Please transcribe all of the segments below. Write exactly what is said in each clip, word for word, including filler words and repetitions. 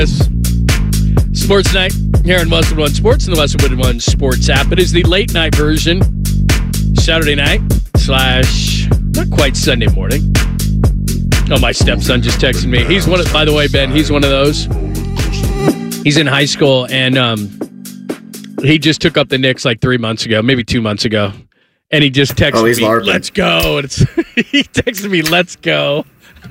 Sports Night here on Westwood One Sports and the Westwood One Sports app. It is the late night version, Saturday night slash not quite Sunday morning. Oh, my stepson just texted me. He's one of, by the way, Ben, he's one of those. He's in high school, and um, he just took up the Knicks like three months ago, maybe two months ago. And he just texted oh, he's me, LARPing. let's go. And it's, he texted me, let's go.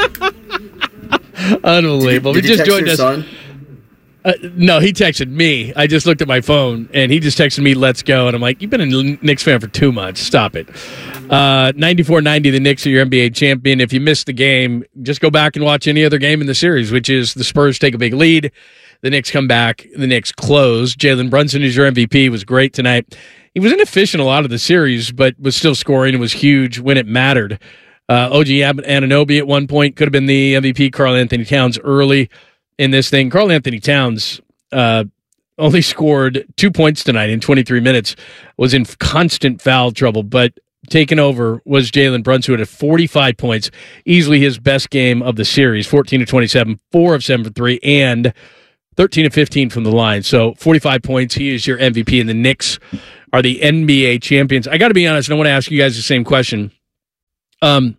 Unbelievable. Did, did he just you text joined your us. Son? Uh, no, he texted me. I just looked at my phone, and he just texted me, let's go. And I'm like, you've been a Knicks fan for two months. Stop it. Uh, ninety-four ninety, the Knicks are your N B A champion. If you missed the game, just go back and watch any other game in the series, which is the Spurs take a big lead. The Knicks come back. The Knicks close. Jalen Brunson is your M V P. Was great tonight. He was inefficient a lot of the series, but was still scoring and was huge when it mattered. Uh, O G Anunoby at one point could have been the M V P. Karl Anthony Towns early in this thing. Karl Anthony Towns uh, only scored two points tonight in twenty-three minutes, was in constant foul trouble, but taking over was Jalen Brunson, who had forty-five points, easily his best game of the series, fourteen of twenty-seven, four of seven for three, and thirteen of fifteen from the line. So forty-five points. He is your M V P, and the Knicks are the N B A champions. I got to be honest, and I want to ask you guys the same question. Um,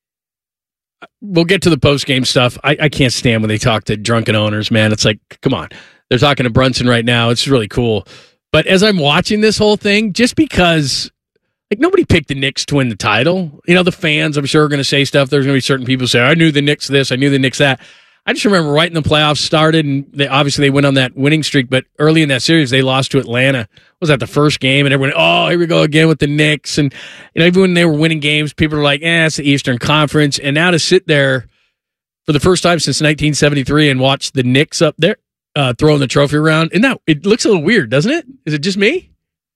we'll get to the post-game stuff. I, I can't stand when they talk to drunken owners, man. It's like, come on. They're talking to Brunson right now. It's really cool. But as I'm watching this whole thing, just because, like, nobody picked the Knicks to win the title. You know, the fans, I'm sure, are going to say stuff. There's going to be certain people say, I knew the Knicks this, I knew the Knicks that. I just remember right in the playoffs started, and they obviously they went on that winning streak, but early in that series, they lost to Atlanta. Was that the first game? And everyone, oh, here we go again with the Knicks. And, you know, even when they were winning games, people were like, eh, it's the Eastern Conference. And now to sit there for the first time since nineteen seventy-three and watch the Knicks up there uh, throwing the trophy around, and that it looks a little weird, doesn't it? Is it just me?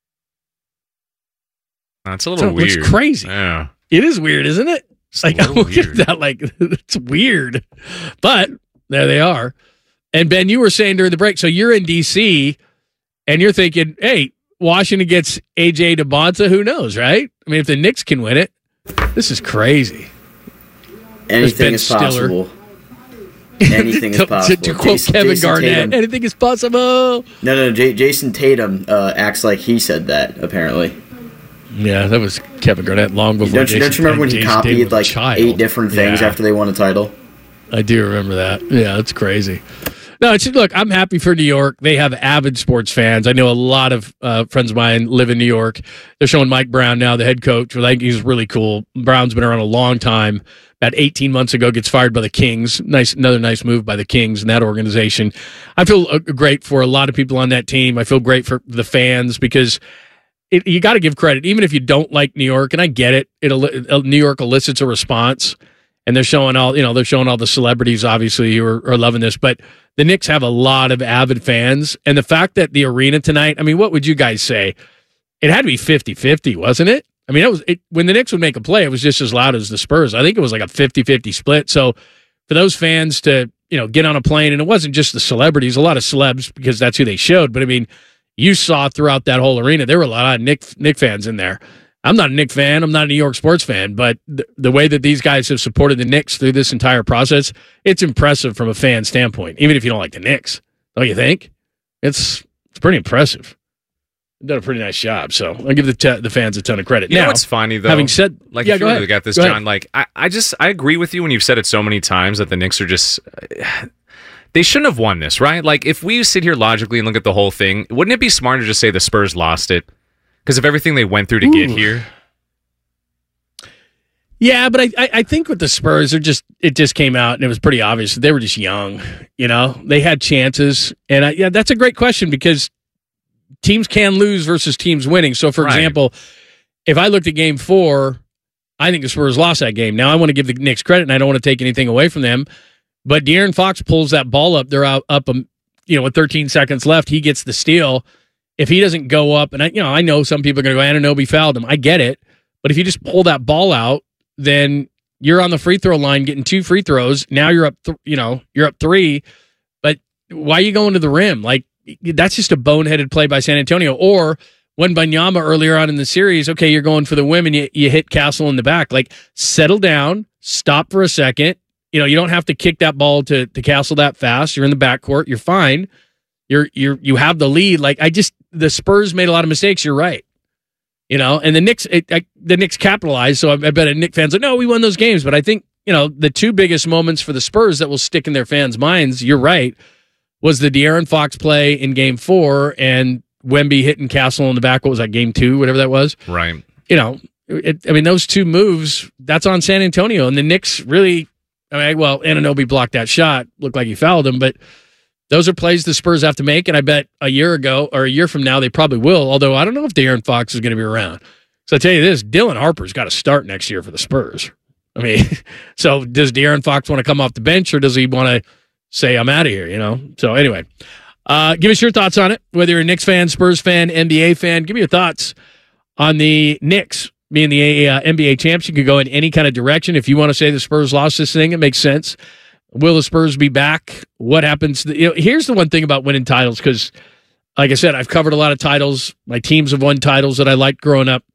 That's a little so, weird. It looks crazy. Yeah. It is weird, isn't it? It's Like, I'm looking at that, like, it's weird. But there they are. And, Ben, you were saying during the break, so you're in D C, and you're thinking, hey, Washington gets A J DeBonta, who knows, right? I mean, if the Knicks can win it, this is crazy. Anything is possible. Anything is possible. To, to quote Jason, Kevin Jason Garnett, Tatum. anything is possible. No, no, J- Jason Tatum uh, acts like he said that, apparently. Yeah, that was Kevin Garnett long before. Don't you, Jason don't you remember when he Jason copied like eight different things yeah. after they won a title? I do remember that. Yeah, that's crazy. No, it's look, I'm happy for New York. They have avid sports fans. I know a lot of uh, friends of mine live in New York. They're showing Mike Brown now, the head coach. I think he's really cool. Brown's been around a long time. About eighteen months ago, gets fired by the Kings. Nice, another nice move by the Kings and that organization. I feel uh, great for a lot of people on that team. I feel great for the fans because it, you got to give credit, even if you don't like New York. And I get it. It New York elicits a response, and they're showing all you know. They're showing all the celebrities, obviously, who are, are loving this. But the Knicks have a lot of avid fans, and the fact that the arena tonight. I mean, what would you guys say? It had to be fifty-fifty, wasn't it? I mean, it was it, when the Knicks would make a play, it was just as loud as the Spurs. I think it was like a fifty-fifty split. So for those fans to, you know, get on a plane, and it wasn't just the celebrities, a lot of celebs because that's who they showed. But I mean, you saw throughout that whole arena, there were a lot of Knick, Knick fans in there. I'm not a Knick fan. I'm not a New York sports fan. But the, the way that these guys have supported the Knicks through this entire process, it's impressive from a fan standpoint, even if you don't like the Knicks. Don't you think? It's it's pretty impressive. They've done a pretty nice job, so I'll give the te- the fans a ton of credit. You now, know what's funny, though? Having said, like, yeah, if you go really ahead. got this, Go John, ahead. like, I, I just, I agree with you when you've said it so many times that the Knicks are just, they shouldn't have won this, right? Like, if we sit here logically and look at the whole thing, wouldn't it be smarter to just say the Spurs lost it? Because of everything they went through to Ooh. get here? Yeah, but I, I I think with the Spurs, they're just it just came out and it was pretty obvious they were just young. You know, they had chances, and I, yeah, that's a great question because teams can lose versus teams winning. So, for Right. example, if I looked at Game Four, I think the Spurs lost that game. Now, I want to give the Knicks credit, and I don't want to take anything away from them. But De'Aaron Fox pulls that ball up. They're out up, um, you know, with thirteen seconds left. He gets the steal. If he doesn't go up, and I, you know, I know some people are going to go, Anunoby fouled him. I get it, but if you just pull that ball out, then you're on the free throw line getting two free throws. Now you're up, th- you know, you're up three. But why are you going to the rim? Like, that's just a boneheaded play by San Antonio. Or when Banyama earlier on in the series, okay, you're going for the women, you, you hit Castle in the back. Like, settle down, stop for a second, You know, you don't have to kick that ball to, to Castle that fast. You're in the backcourt. You're fine. You're you're you have the lead. Like I just the Spurs made a lot of mistakes. You're right. You know, and the Knicks it, I, the Knicks capitalized. So I, I bet a Knicks fans like, no, we won those games. But I think you know the two biggest moments for the Spurs that will stick in their fans' minds. You're right. Was the De'Aaron Fox play in Game Four and Wemby hitting Castle in the back? What was that? Game Two, whatever that was. Right. You know, it, I mean those two moves. That's on San Antonio, and the Knicks really. I mean, well, Anunoby blocked that shot. Looked like he fouled him, but those are plays the Spurs have to make, and I bet a year ago or a year from now they probably will, although I don't know if De'Aaron Fox is going to be around. So I tell you this, Dylan Harper's got to start next year for the Spurs. I mean, so does De'Aaron Fox want to come off the bench, or does he want to say, I'm out of here, you know? So anyway, uh, give us your thoughts on it, whether you're a Knicks fan, Spurs fan, N B A fan. Give me your thoughts on the Knicks being the uh, N B A champs. You could go in any kind of direction. If you want to say the Spurs lost this thing, it makes sense. Will the Spurs be back? What happens? To the, you know, here's the one thing about winning titles, because, like I said, I've covered a lot of titles. My teams have won titles that I liked growing up.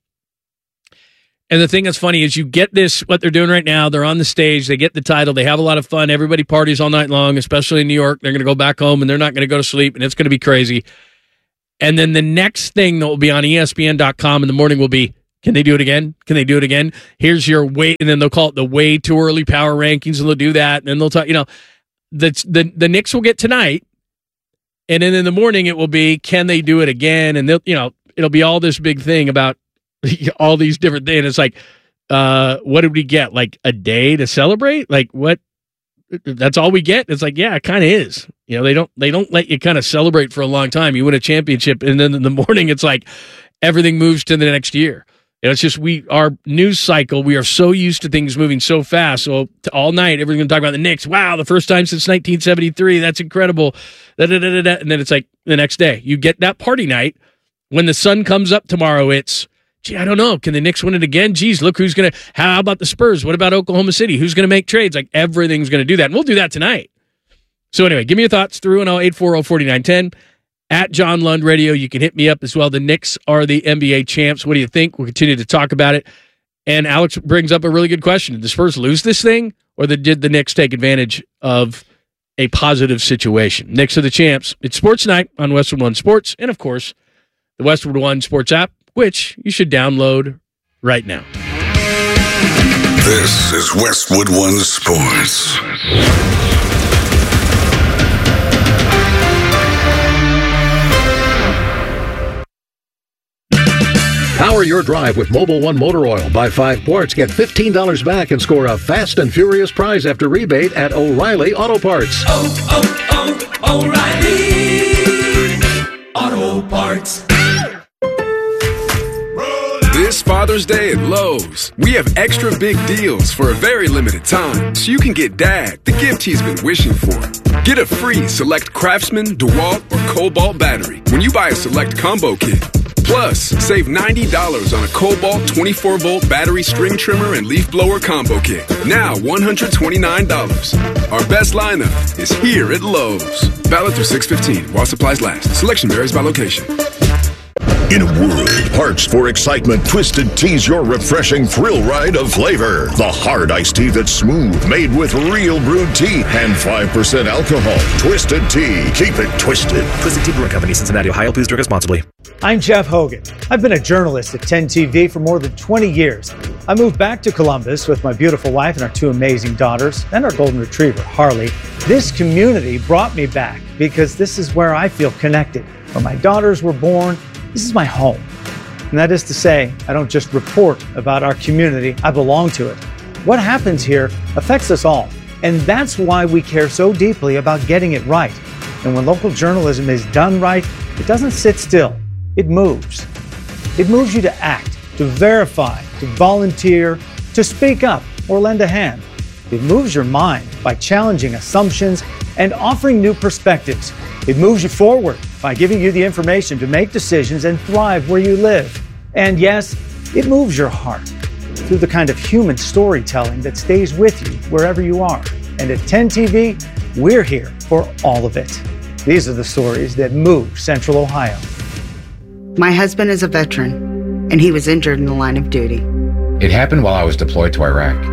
And the thing that's funny is you get this, what they're doing right now, they're on the stage, they get the title, they have a lot of fun, everybody parties all night long, especially in New York. They're going to go back home, and they're not going to go to sleep, and it's going to be crazy. And then the next thing that will be on E S P N dot com in the morning will be, can they do it again? Can they do it again? Here's your way, and then they'll call it the way too early power rankings, and they'll do that, and then they'll talk, you know, the, the, the Knicks will get tonight, and then in the morning it will be, can they do it again? And they'll, you know, it'll be all this big thing about all these different things. It's like, uh, what did we get? Like a day to celebrate? Like what? That's all we get? It's like, yeah, it kind of is. You know, they don't, they don't let you kind of celebrate for a long time. You win a championship, and then in the morning it's like everything moves to the next year. You know, it's just we our news cycle. We are so used to things moving so fast. So to all night, everyone's going to talk about the Knicks. Wow, the first time since nineteen seventy-three. That's incredible. Da, da, da, da, da. And then it's like the next day, you get that party night. When the sun comes up tomorrow, it's, gee, I don't know. Can the Knicks win it again? Geez, look who's going to. How about the Spurs? What about Oklahoma City? Who's going to make trades? Like everything's going to do that, and we'll do that tonight. So anyway, give me your thoughts through and oh eight four oh four nine one zero. At John Lund Radio, you can hit me up as well. The Knicks are the N B A champs. What do you think? We'll continue to talk about it. And Alex brings up a really good question. Did the Spurs lose this thing, or did the Knicks take advantage of a positive situation? Knicks are the champs. It's Sports Night on Westwood One Sports, and of course, the Westwood One Sports app, which you should download right now. This is Westwood One Sports. Power your drive with Mobil One Motor Oil. Buy five quarts, get fifteen dollars back, and score a fast and furious prize after rebate at O'Reilly Auto Parts. Oh, oh, oh, O'Reilly Auto Parts. This Father's Day at Lowe's, we have extra big deals for a very limited time, so you can get Dad the gift he's been wishing for. Get a free Select Craftsman, DeWalt, or Cobalt battery when you buy a Select Combo Kit. Plus, save ninety dollars on a Cobalt twenty-four volt battery string trimmer and leaf blower combo kit. Now one hundred twenty-nine dollars. Our best lineup is here at Lowe's. Valid through six fifteen while supplies last. Selection varies by location. In a world parched for excitement, Twisted Tea's your refreshing thrill ride of flavor. The hard iced tea that's smooth, made with real brewed tea and five percent alcohol. Twisted Tea. Keep it twisted. Twisted Tea Brewing Company, Cincinnati, Ohio. Please drink responsibly. I'm Jeff Hogan. I've been a journalist at ten T V for more than twenty years. I moved back to Columbus with my beautiful wife and our two amazing daughters and our golden retriever, Harley. This community brought me back because this is where I feel connected. Where my daughters were born, this is my home. And that is to say, I don't just report about our community, I belong to it. What happens here affects us all. And that's why we care so deeply about getting it right. And when local journalism is done right, it doesn't sit still. It moves. It moves you to act, to verify, to volunteer, to speak up or lend a hand. It moves your mind by challenging assumptions and offering new perspectives. It moves you forward by giving you the information to make decisions and thrive where you live. And yes, it moves your heart through the kind of human storytelling that stays with you wherever you are. And at ten T V, we're here for all of it. These are the stories that move Central Ohio. My husband is a veteran, and he was injured in the line of duty. It happened while I was deployed to Iraq.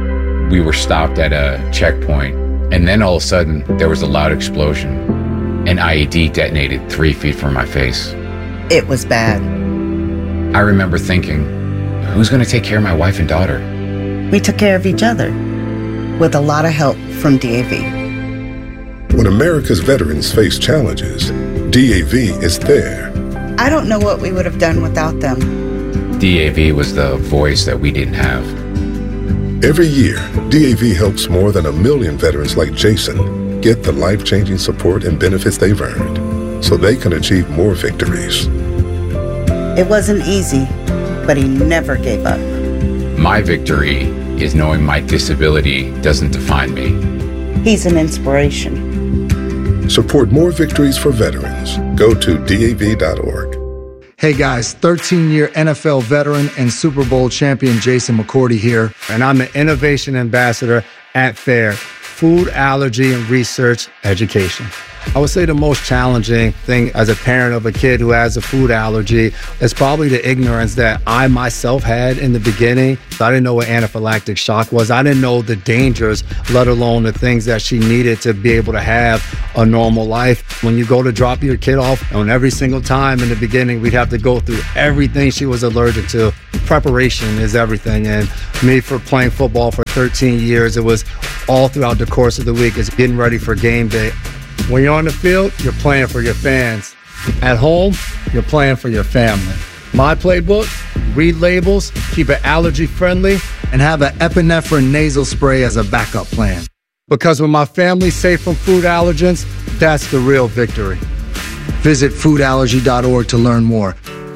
we were stopped at a checkpoint, and then all of a sudden there was a loud explosion. An I E D detonated three feet from my face. It was bad. I remember thinking, who's going to take care of my wife and daughter? We took care of each other with a lot of help from D A V. When America's veterans face challenges, D A V is there. I don't know what we would have done without them. D A V was the voice that we didn't have. Every year, D A V helps more than a million veterans like Jason get the life-changing support and benefits they've earned so they can achieve more victories. It wasn't easy, but he never gave up. My victory is knowing my disability doesn't define me. He's an inspiration. Support more victories for veterans. Go to D A V dot org. Hey guys, thirteen-year N F L veteran and Super Bowl champion Jason McCourty here, and I'm the Innovation Ambassador at FAIR, Food Allergy and Research Education. I would say the most challenging thing as a parent of a kid who has a food allergy is probably the ignorance that I myself had in the beginning. I didn't know what anaphylactic shock was. I didn't know the dangers, let alone the things that she needed to be able to have a normal life. When you go to drop your kid off, and every single time in the beginning, we'd have to go through everything she was allergic to. Preparation is everything. And me, for playing football for thirteen years, it was all throughout the course of the week. It's getting ready for game day. When you're on the field, you're playing for your fans. At home, you're playing for your family. My playbook, read labels, keep it allergy friendly, and have an epinephrine nasal spray as a backup plan. Because when my family's safe from food allergens, that's the real victory. Visit food allergy dot org to learn more.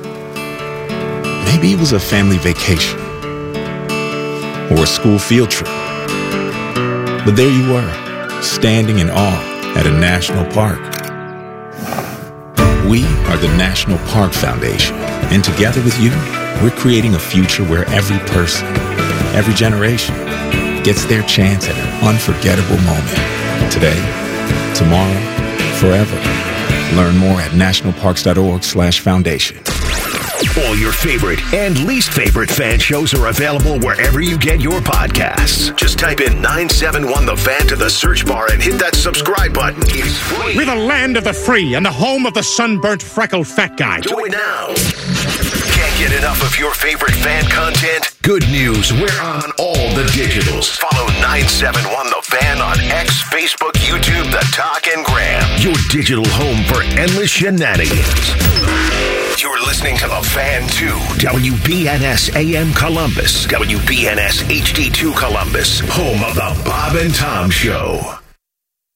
Maybe it was a family vacation or a school field trip. But there you were, standing in awe at a national park. We are the National Park Foundation, and together with you, we're creating a future where every person, every generation, gets their chance at an unforgettable moment. Today, tomorrow, forever. Learn more at national parks dot org slash foundation. All your favorite and least favorite fan shows are available wherever you get your podcasts. Just type in nine seven one The Fan to the search bar and hit that subscribe button. It's free. We're the land of the free and the home of the sunburnt, freckled fat guy. Do it now. Can't get enough of your favorite fan content? Good news, we're on all the digitals. Follow nine seven one The Fan on X, Facebook, YouTube, The Talk, and Gram. Your digital home for endless shenanigans. You're listening to The Fan two, W B N S A M Columbus, W B N S H D two Columbus, home of The Bob and Tom Show.